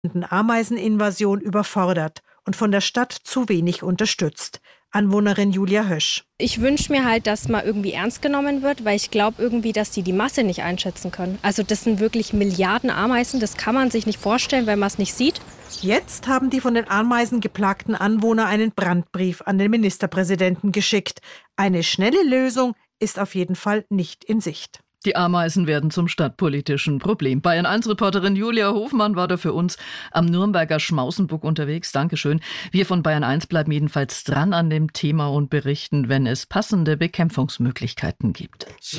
Ameiseninvasion überfordert und von der Stadt zu wenig unterstützt. Anwohnerin Julia Hösch. Ich wünsche mir halt, dass mal irgendwie ernst genommen wird, weil ich glaube irgendwie, dass die Masse nicht einschätzen können. Also das sind wirklich Milliarden Ameisen, das kann man sich nicht vorstellen, wenn man es nicht sieht. Jetzt haben die von den Ameisen geplagten Anwohner einen Brandbrief an den Ministerpräsidenten geschickt. Eine schnelle Lösung ist auf jeden Fall nicht in Sicht. Die Ameisen werden zum stadtpolitischen Problem. Bayern-1-Reporterin Julia Hofmann war da für uns am Nürnberger Schmausenburg unterwegs. Dankeschön. Wir von Bayern1 bleiben jedenfalls dran an dem Thema und berichten, wenn es passende Bekämpfungsmöglichkeiten gibt.